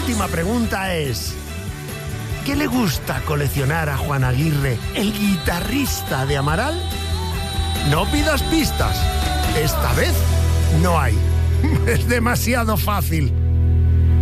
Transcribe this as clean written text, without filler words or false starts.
última pregunta es: ¿qué le gusta coleccionar a Juan Aguirre, el guitarrista de Amaral? No pidas pistas. Esta vez no hay. Es demasiado fácil.